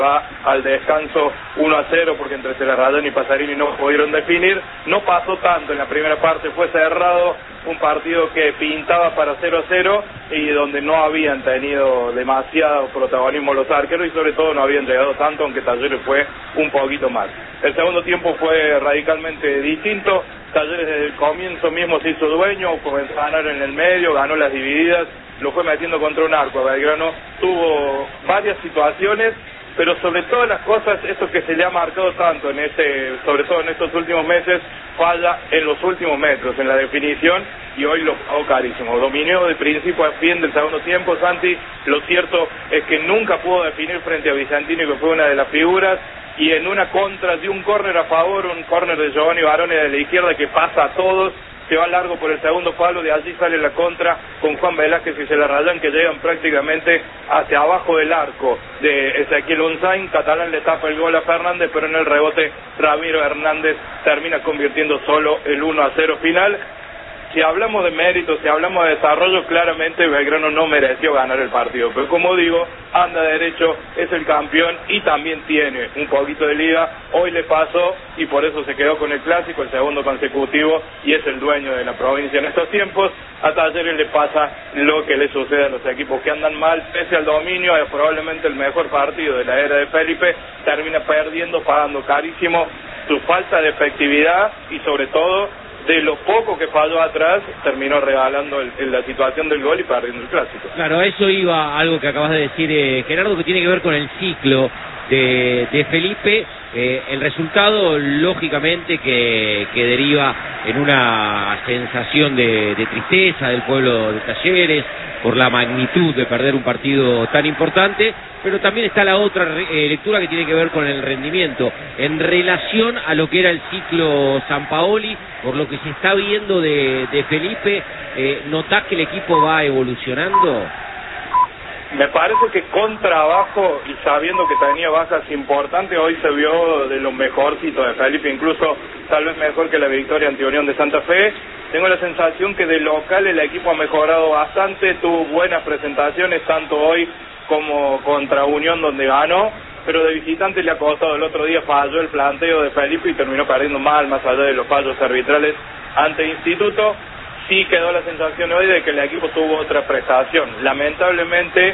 va al descanso 1-0 porque entre Celarrayán y Pasarini no pudieron definir. No pasó tanto en la primera parte, fue cerrado, un partido que pintaba para 0-0 y donde no habían tenido demasiado protagonismo los arqueros y sobre todo no habían llegado tanto, aunque Talleres fue un poquito más. El segundo tiempo fue radicalmente distinto. Talleres desde el comienzo mismo se hizo dueño, comenzó a ganar en el medio, ganó las divididas, lo fue metiendo contra un arco. Belgrano tuvo varias situaciones, pero sobre todas las cosas, esto que se le ha marcado tanto sobre todo en estos últimos meses, falla en los últimos metros, en la definición, y hoy lo pagó carísimo. Dominó de principio a fin del segundo tiempo, Santi. Lo cierto es que nunca pudo definir frente a Vicentini, que fue una de las figuras, y en una contra de un córner a favor, un córner de Giovanni Barone de la izquierda que pasa a todos, se va largo por el segundo palo, de allí sale la contra con Juan Velázquez y Celarrayán, que llegan prácticamente hacia abajo del arco de Ezequiel Unzain. Catalán le tapa el gol a Fernández, pero en el rebote Ramiro Hernández termina convirtiendo solo el 1-0 final. Si hablamos de méritos, si hablamos de desarrollo, claramente Belgrano no mereció ganar el partido, pero como digo, anda derecho, es el campeón y también tiene un poquito de liga. Hoy le pasó y por eso se quedó con el clásico, el segundo consecutivo, y es el dueño de la provincia en estos tiempos. A Talleres le pasa lo que le sucede a los equipos que andan mal, pese al dominio, es probablemente el mejor partido de la era de Felipe, termina perdiendo, pagando carísimo su falta de efectividad y sobre todo de lo poco que falló atrás, terminó regalando la situación del gol y perdiendo el clásico. Claro, a eso iba algo que acabas de decir, Gerardo, que tiene que ver con el ciclo de Felipe. El resultado, lógicamente, que deriva en una sensación de tristeza del pueblo de Talleres por la magnitud de perder un partido tan importante, pero también está la otra lectura que tiene que ver con el rendimiento en relación a lo que era el ciclo Sampaoli. Por lo que se está viendo de Felipe, ¿notás que el equipo va evolucionando? Me parece que con trabajo y sabiendo que tenía bajas importantes, hoy se vio de lo mejorcito de Felipe, incluso tal vez mejor que la victoria ante Unión de Santa Fe. Tengo la sensación que de local el equipo ha mejorado bastante, tuvo buenas presentaciones, tanto hoy como contra Unión donde ganó, pero de visitante le ha costado. El otro día falló el planteo de Felipe y terminó perdiendo mal, más allá de los fallos arbitrales ante Instituto. Sí quedó la sensación hoy de que el equipo tuvo otra prestación. Lamentablemente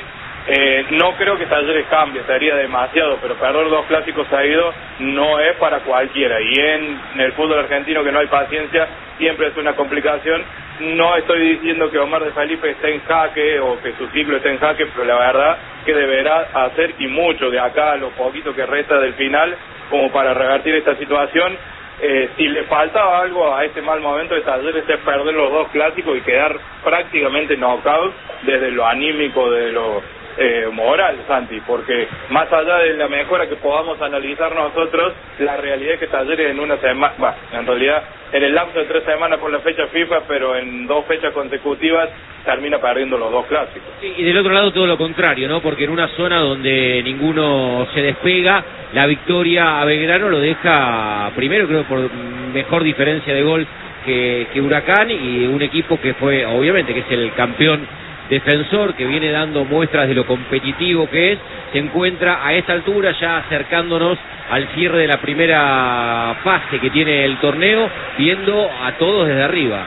no creo que Talleres cambie, sería demasiado, pero perder dos clásicos seguidos no es para cualquiera, y en el fútbol argentino, que no hay paciencia, siempre es una complicación. No estoy diciendo que Omar de Felipe esté en jaque o que su ciclo esté en jaque, pero la verdad que deberá hacer, y mucho, de acá a lo poquito que resta del final, como para revertir esta situación. Si le faltaba algo a este mal momento de Talleres es perder los dos clásicos y quedar prácticamente knockout desde lo anímico, de lo moral, Santi, porque más allá de la mejora que podamos analizar nosotros, la realidad es que Talleres en una semana, en realidad en el lapso de 3 semanas por la fecha FIFA, pero en 2 fechas consecutivas termina perdiendo los dos clásicos. Y del otro lado todo lo contrario, ¿no? Porque en una zona donde ninguno se despega, la victoria a Belgrano lo deja primero, creo, por mejor diferencia de gol que Huracán, y un equipo que fue, obviamente, que es el campeón defensor, que viene dando muestras de lo competitivo que es, se encuentra a esta altura ya acercándonos al cierre de la primera fase que tiene el torneo, viendo a todos desde arriba.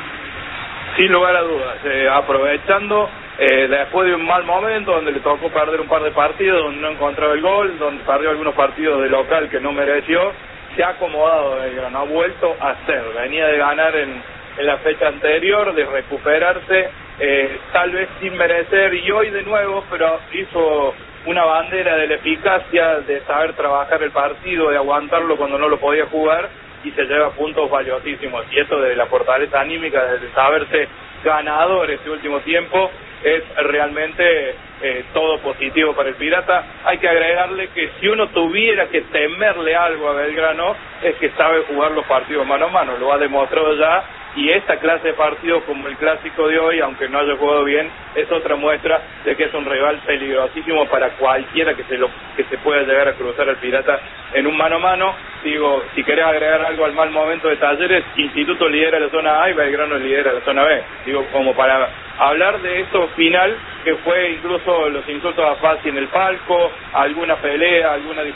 Sin lugar a dudas, aprovechando después de un mal momento donde le tocó perder un par de partidos, donde no encontraba el gol, donde perdió algunos partidos de local que no mereció, se ha acomodado Belgrano, ha vuelto a ser, venía de ganar en la fecha anterior, de recuperarse, tal vez sin merecer, y hoy de nuevo, pero hizo una bandera de la eficacia, de saber trabajar el partido, de aguantarlo cuando no lo podía jugar, y se lleva puntos valiosísimos. Y esto de la fortaleza anímica, de saberse ganador este último tiempo, es realmente todo positivo para el Pirata. Hay que agregarle que si uno tuviera que temerle algo a Belgrano, es que sabe jugar los partidos mano a mano, lo ha demostrado ya, y esta clase de partidos como el clásico de hoy, aunque no haya jugado bien, es otra muestra de que es un rival peligrosísimo para cualquiera que se pueda llegar a cruzar al Pirata en un mano a mano. Digo, si querés agregar algo al mal momento de Talleres, Instituto lidera la zona A y Belgrano lidera la zona B. Digo, como para hablar de esto final, que fue incluso los insultos a Fassi en el palco, alguna pelea, alguna